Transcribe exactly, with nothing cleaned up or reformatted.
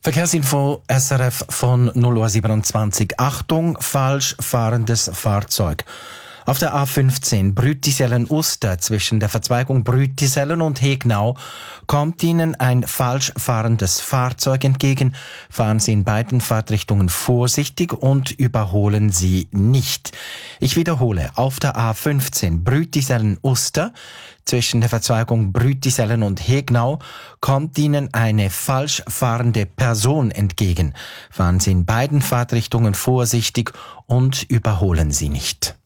Verkehrsinfo S R F von null Uhr siebenundzwanzig. Achtung, falsch fahrendes Fahrzeug. Auf der A fünfzehn Brütisellen-Uster zwischen der Verzweigung Brütisellen und Hegnau kommt Ihnen ein falsch fahrendes Fahrzeug entgegen. Fahren Sie in beiden Fahrtrichtungen vorsichtig und überholen Sie nicht. Ich wiederhole, auf der A fünfzehn Brütisellen-Uster zwischen der Verzweigung Brütisellen und Hegnau kommt Ihnen eine falsch fahrende Person entgegen. Fahren Sie in beiden Fahrtrichtungen vorsichtig und überholen Sie nicht.